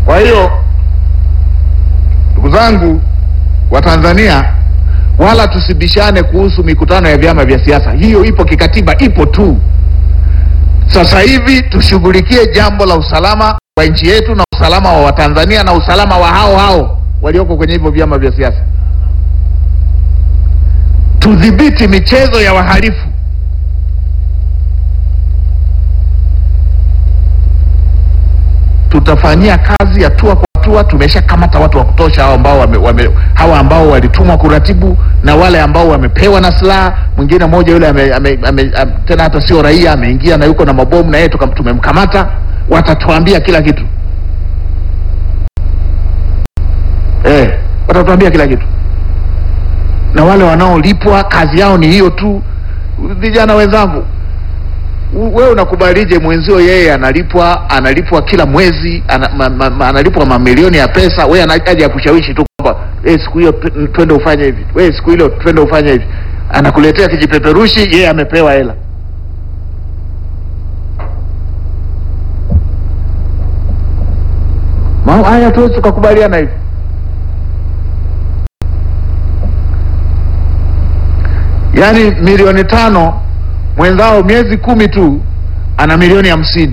Kwa hiyo ndugu zangu wa Tanzania, wala tusibishane kuhusu mikutano ya vyama vya siasa. Hiyo ipo kikatiba, ipo tu. Sasa hivi tushughulikie jambo la usalama wa nchi yetu na usalama wa Watanzania na usalama wa hao walioko kwenye hivyo vyama vya siasa. Tudhibiti michezo ya wahalifu. Tutafanyia kazi hatua kwa hatua. Tumeshakamata watu wa kutosha, hao ambao walitumwa kuratibu na wale ambao wamepewa na silaha. Mwingine mmoja yule tena hata sio raia, ameingia na yuko na mabomu, na yeye tumemkamata. Watatuambia kila kitu, watatuambia kila kitu. Na wale wanaolipwa kazi yao ni hiyo tu. Vijana wenzangu, wewe unakubalije mwenzio yeye analipwa kila mwezi, analipwa mamilioni ya pesa, wewe anaje ya kushawishi tu kwamba siku hiyo twende ufanye hivi, wewe siku ile twende ufanye hivi, anakuletea kijipeperushi, yeye amepewa hela. Haya tuwezi tukakubaliana hivi. Yaani milioni 5, mwenzao miezi 10 tu ana milioni 50.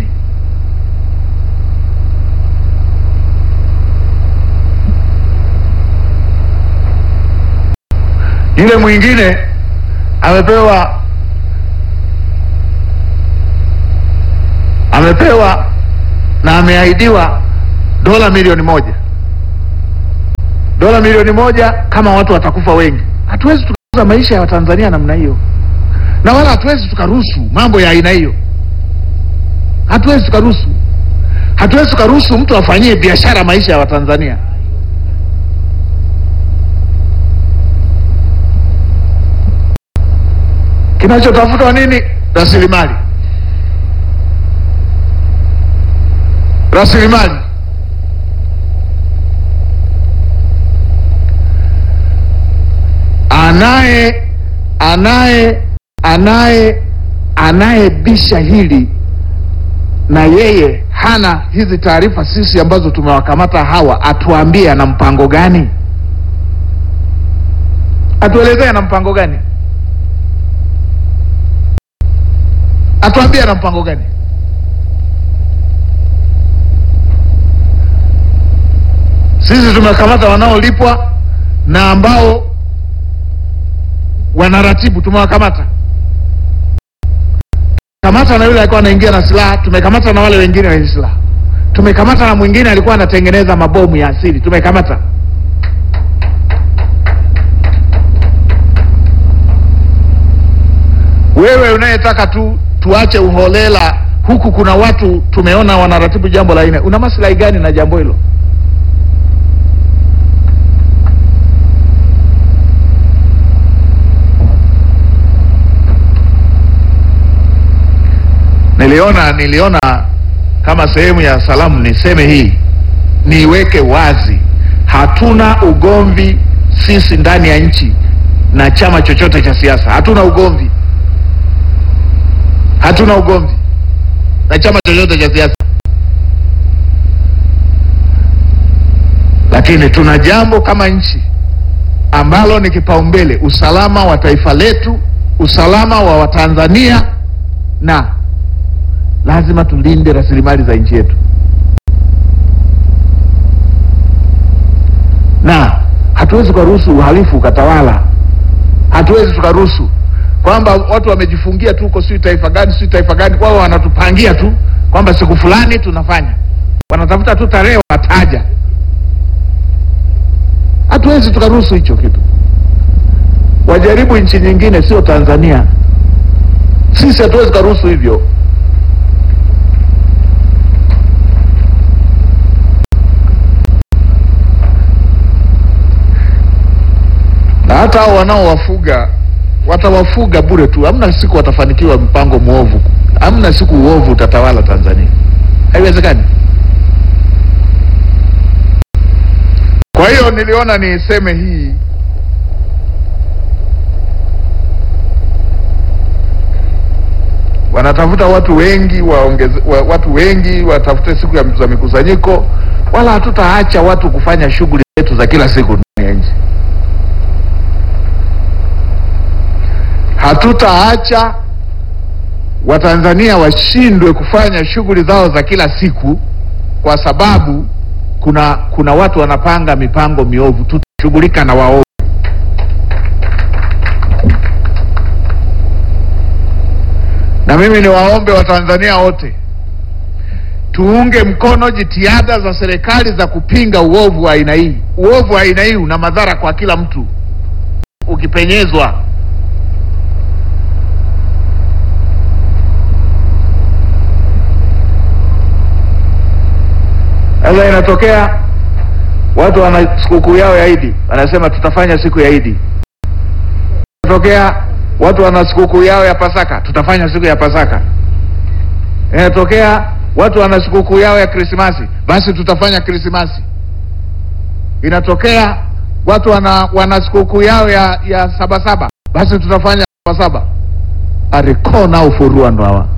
Yule mwingine amepewa na ameahidiwa dola milioni 1. Dola milioni 1 kama watu watakufa wengi. Hatuwezi tukaruhusu maisha ya Watanzania namna hiyo. Na wala hatuwezi tukaruhusu mambo ya aina hiyo. Hatuwezi tukaruhusu mtu afanyie biashara maisha ya Watanzania. Kinachotafutwa nini? Rasilimali. Anayebisha hili na yeye hana hizi taarifa sisi ambazo tumewakamata hawa, atuambie ana mpango gani? Atuelezee ana mpango gani? Atuambie ana mpango gani? Sisi tumekamata wanaolipwa na ambao wanaratibu, tumewakamata. Kamata na yule alikuwa anaingia na silaha, tumekamata na wale wengine wenye silaha. Tumekamata na mwingine alikuwa anatengeneza mabomu ya asili, tumekamata. Wewe unayetaka tuache uholela, huku kuna watu tumeona wanaratibu jambo la aina, una maslahi gani na jambo hilo? Niliona kama sehemu ya salamu niseme hii, niweke wazi, hatuna ugomvi sisi ndani ya nchi na chama chochote cha siasa. Hatuna ugomvi na chama chochote cha siasa, lakini tuna jambo kama nchi ambalo ni kipaumbele: usalama wa taifa letu, usalama wa Watanzania, na lazima tulinde rasilimali za nchi yetu. Na hatuwezi kuruhusu uhalifu ukatawala. Hatuwezi tukaruhusu kwamba watu wamejifungia tu huko, si taifa gani, kwao wanatupangia tu kwamba siku fulani tunafanya, wanatafuta tu tarehe wataja. Hatuwezi tukaruhusu hicho kitu. Wajaribu nchi nyingine, sio Tanzania. Sisi hatuwezi kuruhusu hivyo. Na hata hao wanaowafuga watawafuga bure tu. Hamna siku watafanikiwa mpango muovu. Hamna siku uovu utatawala Tanzania. Haiwezekani. Kwa hiyo niliona niseme hii. Wanatafuta watu wengi, watu wengi watafute siku za mikusanyiko. wala hatutaacha watu kufanya shughuli zetu za kila siku ndani ya nchi. Hatutaacha Watanzania washindwe kufanya shughuli zao za kila siku kwa sababu kuna watu wanapanga mipango miovu. Tutashughulika na waovu. Na mimi ni waombe Watanzania wote tuunge mkono jitihada za serikali za kupinga uovu wa aina hii. Uovu wa aina hii una madhara kwa kila mtu ukipenyezwa. Sasa inatokea watu wana sikukuu yao ya Idi, wanasema tutafanya siku ya Idi. Inatokea watu wana sikukuu yao ya Pasaka, tutafanya siku ya Pasaka. Inatokea watu wana sikukuu yao ya Krismasi, basi tutafanya Krismasi. Inatokea watu wana sikukuu yao ya Sabasaba, basi tutafanya Sabasaba. Arikona ufuruwa ndo hawa.